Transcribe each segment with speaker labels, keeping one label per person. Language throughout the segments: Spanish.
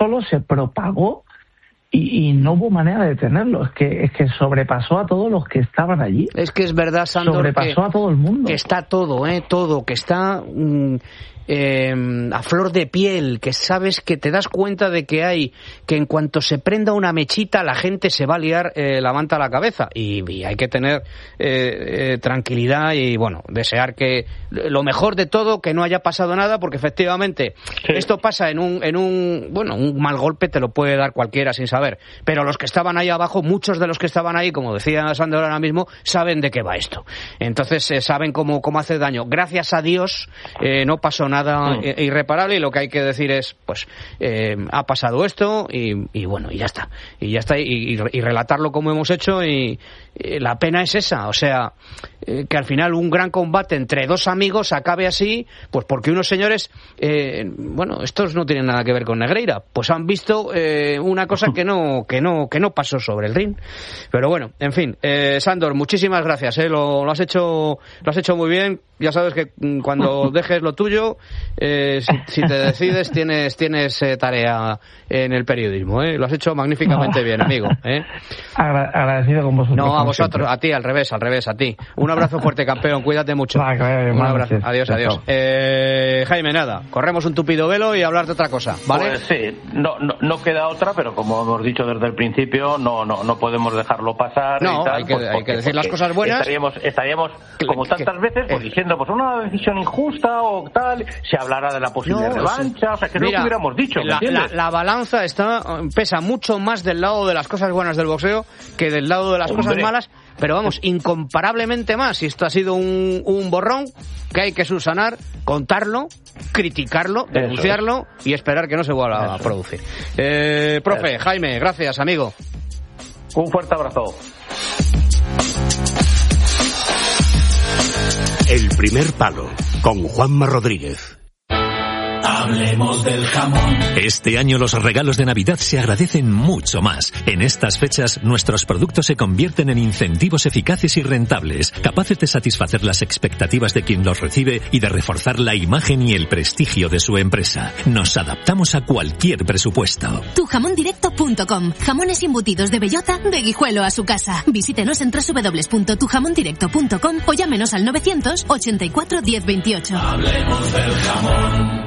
Speaker 1: solo se propagó y no hubo manera de detenerlo. Es que sobrepasó a todos los que estaban allí.
Speaker 2: Es que es verdad, Sándor,
Speaker 1: sobrepasó a todo el mundo.
Speaker 2: Que está todo, que está a flor de piel, que sabes, que te das cuenta de que en cuanto se prenda una mechita la gente se va a liar la manta a la cabeza y hay que tener tranquilidad y bueno, desear que lo mejor de todo, que no haya pasado nada, porque efectivamente esto pasa en un mal golpe te lo puede dar cualquiera sin saber, pero los que estaban ahí abajo, muchos de los que estaban ahí, como decía Sándor ahora mismo, saben de qué va esto, entonces saben cómo hace daño. Gracias a Dios no pasó nada irreparable, y lo que hay que decir es, pues, ha pasado esto y bueno, y ya está, y relatarlo como hemos hecho, y la pena es esa, o sea, que al final un gran combate entre dos amigos acabe así, pues porque unos señores, estos no tienen nada que ver con Negreira, pues han visto una cosa que no pasó sobre el ring, pero bueno, en fin, Sándor, muchísimas gracias, lo has hecho muy bien. Ya sabes que cuando dejes lo tuyo, si te decides, tienes tarea en el periodismo, Lo has hecho magníficamente bien, amigo,
Speaker 1: Agradecido con vosotros.
Speaker 2: No, a vosotros, a ti, al revés, a ti. Un abrazo fuerte, campeón, cuídate mucho. Un abrazo, adiós. Jaime, nada, corremos un tupido velo y hablar de otra cosa, ¿vale?
Speaker 3: Pues sí, no queda otra, pero como hemos dicho desde el principio, no podemos dejarlo pasar.
Speaker 2: No,
Speaker 3: y tal,
Speaker 2: hay que decir las cosas buenas.
Speaker 3: Estaríamos como tantas veces, pues diciendo, pues una decisión injusta o tal, se hablará de la posible revancha, o sea, que no lo hubiéramos dicho, ¿me entiendes?
Speaker 2: La balanza pesa mucho más del lado de las cosas buenas del boxeo que del lado de las cosas malas, pero vamos, incomparablemente más. Y esto ha sido un borrón que hay que subsanar, contarlo, criticarlo, denunciarlo y esperar que no se vuelva a producir. Profe, Jaime, gracias, amigo.
Speaker 3: Un fuerte abrazo.
Speaker 4: El primer palo, con Juanma Rodríguez.
Speaker 5: Hablemos del jamón.
Speaker 6: Este año los regalos de Navidad se agradecen mucho más. En estas fechas, nuestros productos se convierten en incentivos eficaces y rentables, capaces de satisfacer las expectativas de quien los recibe y de reforzar la imagen y el prestigio de su empresa. Nos adaptamos a cualquier presupuesto.
Speaker 7: Tujamondirecto.com. Jamones embutidos de bellota, de Guijuelo a su casa. Visítenos en www.tujamondirecto.com o llámenos al 984 1028.
Speaker 5: Hablemos del jamón.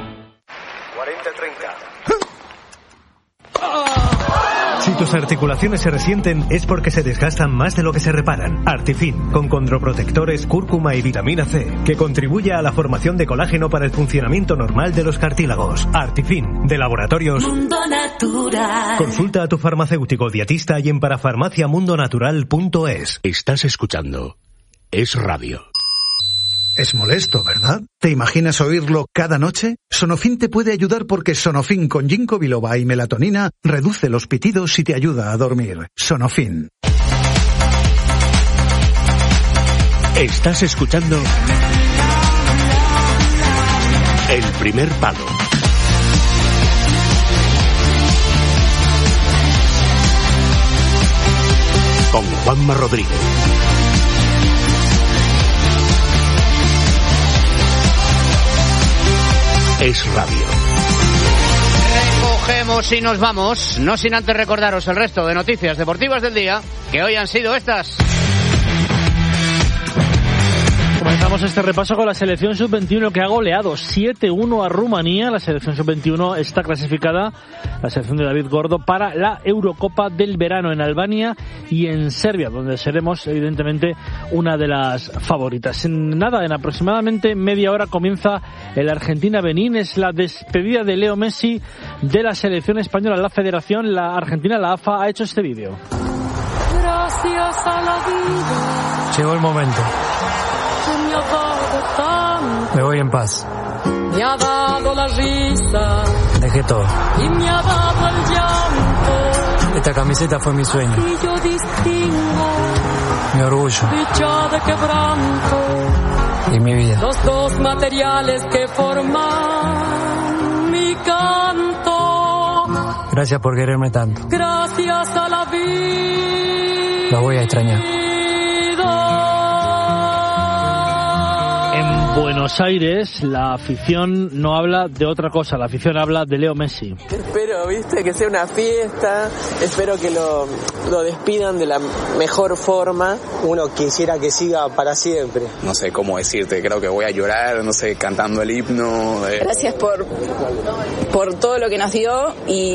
Speaker 8: 40-30. Si tus articulaciones se resienten es porque se desgastan más de lo que se reparan. Artifin, con condroprotectores, cúrcuma y vitamina C, que contribuye a la formación de colágeno para el funcionamiento normal de los cartílagos. Artifin, de Laboratorios
Speaker 7: Mundo Natural.
Speaker 8: Consulta a tu farmacéutico dietista y en parafarmaciamundonatural.es.
Speaker 4: Estás escuchando Es Radio.
Speaker 9: Es molesto, ¿verdad? ¿Te imaginas oírlo cada noche? Sonofin te puede ayudar porque Sonofin con ginkgo biloba y melatonina reduce los pitidos y te ayuda a dormir. Sonofin.
Speaker 4: Estás escuchando El primer palo. Con Juanma Rodríguez. Es Radio.
Speaker 2: Recogemos y nos vamos, no sin antes recordaros el resto de noticias deportivas del día, que hoy han sido estas.
Speaker 10: Comenzamos este repaso con la selección sub-21 que ha goleado 7-1 a Rumanía. La selección sub-21 está clasificada, la selección de David Gordo, para la Eurocopa del verano en Albania y en Serbia, donde seremos evidentemente una de las favoritas. En aproximadamente media hora comienza el Argentina-Benín. Es la despedida de Leo Messi de la selección española. La federación, la Argentina, la AFA, ha hecho este vídeo.
Speaker 11: Gracias a la vida.
Speaker 12: Llegó el momento. Me voy en paz.
Speaker 11: Me ha dado la risa.
Speaker 12: Dejé todo.
Speaker 11: Y me ha dado el llanto.
Speaker 12: Esta camiseta fue mi sueño.
Speaker 11: Y yo distingo
Speaker 12: mi orgullo.
Speaker 11: Dicha de quebranto.
Speaker 12: Y mi vida.
Speaker 11: Los dos materiales que forman mi canto.
Speaker 12: Gracias por quererme tanto.
Speaker 11: Gracias a la vida.
Speaker 12: La voy a extrañar.
Speaker 10: Buenos Aires, la afición no habla de otra cosa, la afición habla de Leo Messi.
Speaker 13: espero, ¿viste? Que sea una fiesta, espero que lo despidan de la mejor forma.
Speaker 14: Uno quisiera que siga para siempre.
Speaker 15: No sé cómo decirte, creo que voy a llorar, no sé, cantando el himno.
Speaker 16: Gracias por todo lo que nos dio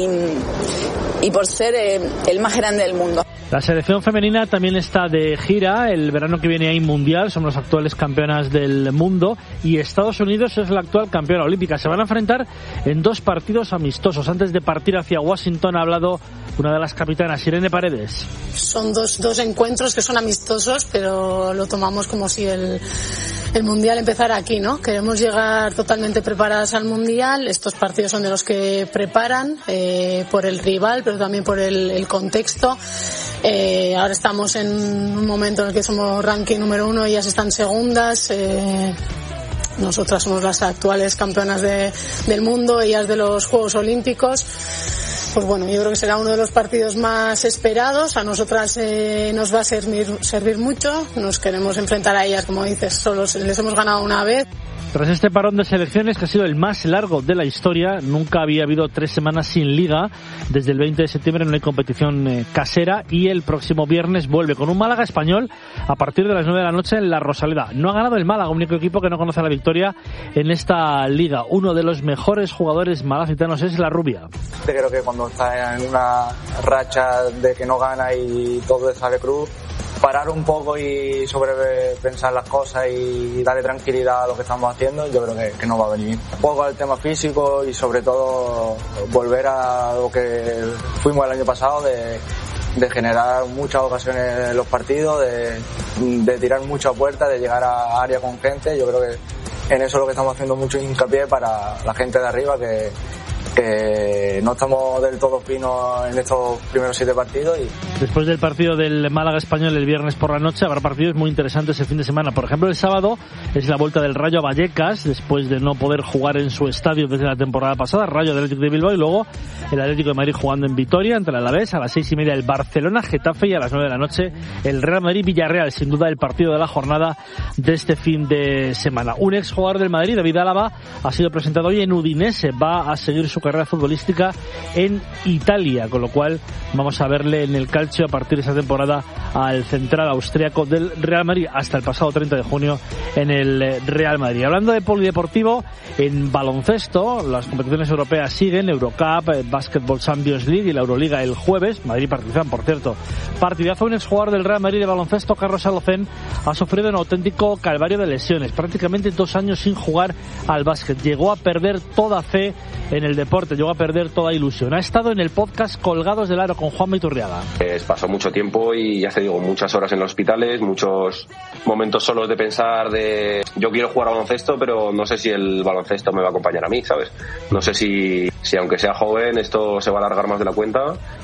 Speaker 16: y por ser el más grande del mundo.
Speaker 10: La selección femenina también está de gira. El verano que viene hay mundial, son las actuales campeonas del mundo y Estados Unidos es la actual campeona olímpica. Se van a enfrentar en 2 partidos amistosos. Antes de partir hacia Washington ha hablado una de las capitanas, Irene Paredes.
Speaker 17: Son dos encuentros que son amistosos, pero lo tomamos como si el mundial empezara aquí, ¿no? Queremos llegar totalmente preparadas al mundial. Estos partidos son de los que preparan por el rival, pero también por el contexto. Ahora estamos en un momento en el que somos ranking número 1, ellas están segundas. Nosotras somos las actuales campeonas del mundo, ellas de los Juegos Olímpicos. Pues bueno, yo creo que será uno de los partidos más esperados. A nosotras nos va a servir mucho. Nos queremos enfrentar a ellas, como dices, solo les hemos ganado una vez.
Speaker 10: Tras este parón de selecciones, que ha sido el más largo de la historia, nunca había habido 3 semanas sin liga. Desde el 20 de septiembre no hay competición casera y el próximo viernes vuelve con un Málaga Español a partir de las 9 de la noche en la Rosaleda. No ha ganado el Málaga, único equipo que no conoce la victoria en esta liga. Uno de los mejores jugadores malacitanos es la Rubia.
Speaker 14: Creo que cuando está en una racha de que no gana y todo le sale cruz, parar un poco y sobrepensar las cosas y darle tranquilidad a lo que estamos haciendo, yo creo que no va a venir. Un poco al tema físico y sobre todo volver a lo que fuimos el año pasado, de generar muchas ocasiones en los partidos, de tirar mucha puerta, de llegar a área con gente. Yo creo que en eso es lo que estamos haciendo mucho hincapié para la gente de arriba, que no estamos del todo finos en estos primeros 7 partidos.
Speaker 10: Después del partido del Málaga Español el viernes por la noche habrá partidos muy interesantes el fin de semana. Por ejemplo, el sábado es la vuelta del Rayo a Vallecas, después de no poder jugar en su estadio desde la temporada pasada. Rayo Atlético de Bilbao, y luego el Atlético de Madrid jugando en Vitoria ante el Alavés. A las 6:30 el Barcelona Getafe, y a las 9 de la noche el Real Madrid Villarreal, sin duda el partido de la jornada de este fin de semana. Un exjugador del Madrid, David Álava, ha sido presentado hoy en Udinese. Va a seguir su carrera futbolística en Italia, con lo cual vamos a verle en el calcio a partir de esta temporada al central austriaco del Real Madrid, hasta el pasado 30 de junio en el Real Madrid. Hablando de polideportivo, en baloncesto las competiciones europeas siguen, Eurocup, Basketball Champions League y la Euroliga el jueves. Madrid participan, por cierto. Partidazo. Un exjugador del Real Madrid de baloncesto, Carlos Alocén, ha sufrido un auténtico calvario de lesiones, prácticamente 2 años sin jugar al básquet. Llegó a perder toda fe en el deporte, llegó a perder toda ilusión. Ha estado en el podcast Colgados del Aro con Juanma Iturriaga.
Speaker 18: Pasó mucho tiempo y ya te digo, muchas horas en los hospitales, muchos momentos solos de pensar de yo quiero jugar a baloncesto, pero no sé si el baloncesto me va a acompañar a mí, ¿sabes? No sé si aunque sea joven esto se va a alargar más de la cuenta,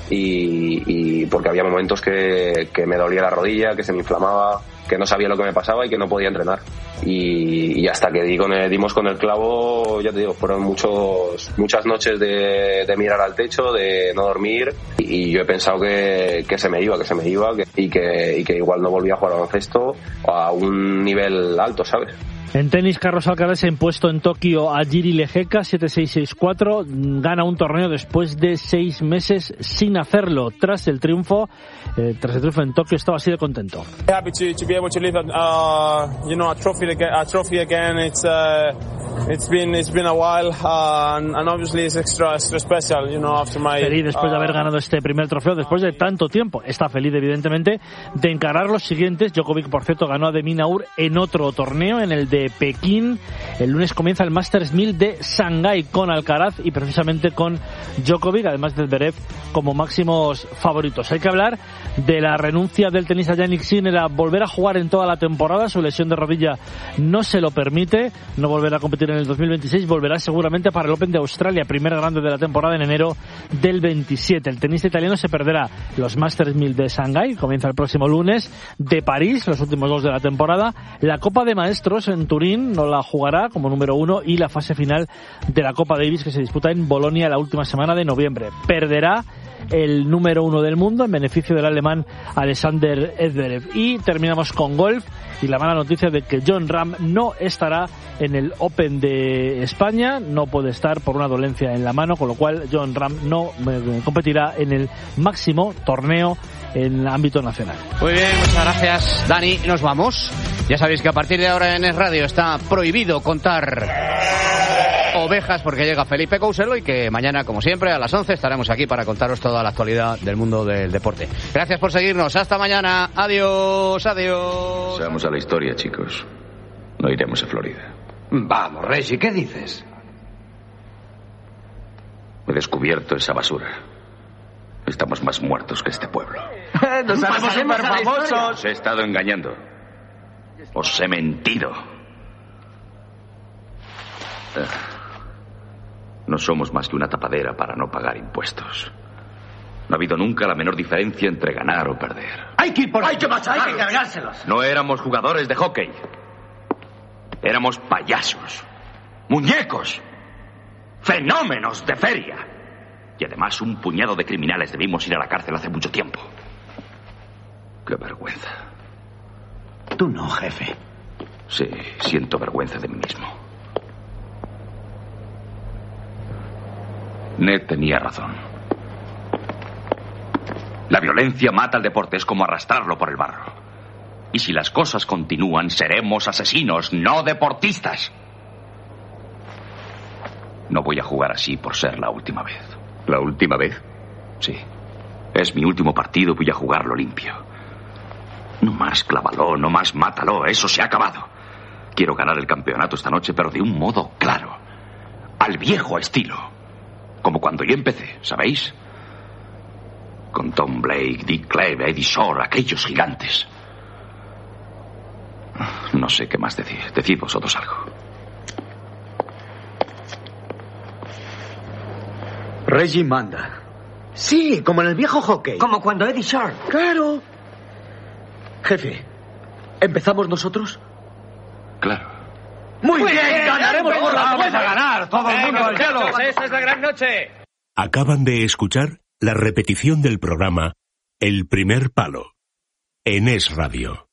Speaker 18: y porque había momentos que me dolía la rodilla, que se me inflamaba, que no sabía lo que me pasaba y que no podía entrenar. Y hasta que dimos con el clavo, ya te digo, fueron muchas noches de mirar al techo, de no dormir, y yo he pensado que se me iba y que igual no volvía a jugar al baloncesto a un nivel alto, ¿sabes?
Speaker 10: En tenis, Carlos Alcaraz se ha impuesto en Tokio a Jiri Lehecka 7-6-6-4, gana un torneo después de 6 meses sin hacerlo. Tras el triunfo en Tokio estaba así de contento.
Speaker 19: Happy to be able to lift a trophy again. It's been a while, and obviously it's extra special, after my...
Speaker 10: Feliz después de haber ganado este primer trofeo, después de tanto tiempo. Está feliz, evidentemente, de encarar los siguientes. Djokovic, por cierto, ganó a de Minaur en otro torneo, en el de Pekín. El lunes comienza el Masters 1000 de Shanghái con Alcaraz y precisamente con Djokovic, además de Zverev como máximos favoritos. Hay que hablar de la renuncia del tenista Jannik Sinner a volver a jugar en toda la temporada. Su lesión de rodilla no se lo permite, no volverá a competir en el 2026, volverá seguramente para el Open de Australia, primer grande de la temporada, en enero del 27. El tenista italiano se perderá los Masters 1000 de Shanghái, comienza el próximo lunes, de París, los últimos 2 de la temporada, la Copa de Maestros en Turín no la jugará como número 1, y la fase final de la Copa Davis, que se disputa en Bolonia la última semana de noviembre. Perderá el número 1 del mundo en beneficio del alemán Alexander Zverev. Y terminamos con golf y la mala noticia de que Jon Rahm no estará en el Open de España, no puede estar por una dolencia en la mano, con lo cual Jon Rahm no competirá en el máximo torneo en ámbito nacional.
Speaker 2: Muy bien, muchas gracias, Dani. Nos vamos. Ya sabéis que a partir de ahora en Es Radio está prohibido contar ovejas porque llega Felipe Couselo y que mañana, como siempre, a las 11 estaremos aquí para contaros toda la actualidad del mundo del deporte. Gracias por seguirnos. Hasta mañana. Adiós, adiós.
Speaker 20: Pasamos a la historia, chicos. No iremos a Florida.
Speaker 21: Vamos, Reggie, ¿qué dices?
Speaker 20: He descubierto esa basura. Estamos más muertos que este pueblo.
Speaker 21: ¡Nos hacemos famosos!
Speaker 20: Os he estado engañando. Os he mentido. No somos más que una tapadera para no pagar impuestos. No ha habido nunca la menor diferencia entre ganar o perder.
Speaker 21: Hay que cargárselos.
Speaker 20: No éramos jugadores de hockey. Éramos payasos, muñecos, fenómenos de feria. Y además un puñado de criminales debimos ir a la cárcel hace mucho tiempo. ¡Qué vergüenza!
Speaker 21: Tú no, jefe.
Speaker 20: Sí, siento vergüenza de mí mismo. Ned tenía razón. La violencia mata al deporte, es como arrastrarlo por el barro. Y si las cosas continúan, seremos asesinos, no deportistas. No voy a jugar así por ser la última vez. ¿La última vez? Sí. Es mi último partido, voy a jugarlo limpio. No más clávalo, no más mátalo, eso se ha acabado. Quiero ganar el campeonato esta noche, pero de un modo claro. Al viejo estilo. Como cuando yo empecé, ¿sabéis? Con Tom Blake, Dick Cleve, Eddie Shore, aquellos gigantes. No sé qué más decir. Decid vosotros algo.
Speaker 21: Reggie manda. Sí, como en el viejo hockey.
Speaker 22: Como cuando Eddie Shore.
Speaker 21: Claro. Jefe, ¿empezamos nosotros?
Speaker 20: Claro.
Speaker 21: Muy bien, ganaremos por la
Speaker 2: vamos a ganar, todo el mundo al cielo. Esa es la gran noche.
Speaker 4: Acaban de escuchar la repetición del programa El Primer Palo en Es Radio.